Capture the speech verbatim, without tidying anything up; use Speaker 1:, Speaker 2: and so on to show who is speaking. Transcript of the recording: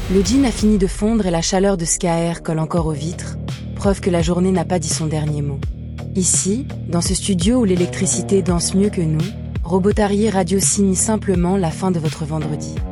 Speaker 1: Le jean a fini de fondre et la chaleur de Skaer colle encore aux vitres, preuve que la journée n'a pas dit son dernier mot. Ici, dans ce studio où l'électricité danse mieux que nous, Robotarier Radio signe simplement la fin de votre vendredi.